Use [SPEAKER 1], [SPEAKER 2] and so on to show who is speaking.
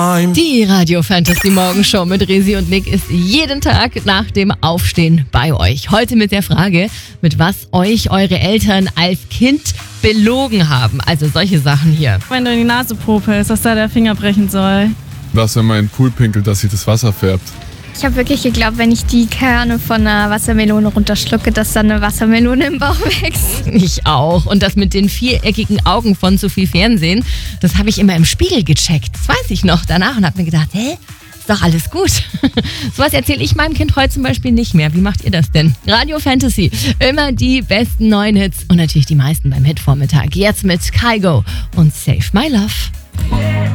[SPEAKER 1] Die Radio Fantasy Morgenshow mit Resi und Nick ist jeden Tag nach dem Aufstehen bei euch. Heute mit der Frage, mit was euch eure Eltern als Kind belogen haben. Also solche Sachen hier.
[SPEAKER 2] Wenn du in die Nase popelst, dass da der Finger brechen soll.
[SPEAKER 3] Was, wenn man in den Pool pinkelt, dass sich das Wasser färbt?
[SPEAKER 4] Ich habe wirklich geglaubt, wenn ich die Kerne von einer Wassermelone runterschlucke, dass dann eine Wassermelone im Bauch wächst.
[SPEAKER 1] Ich auch. Und das mit den viereckigen Augen von zu viel Fernsehen, das habe ich immer im Spiegel gecheckt. Das weiß ich noch danach und habe mir gedacht, ist doch alles gut. Sowas erzähle ich meinem Kind heute zum Beispiel nicht mehr. Wie macht ihr das denn? Radio Fantasy, immer die besten neuen Hits und natürlich die meisten beim Hitvormittag. Jetzt mit Kygo und Save My Love.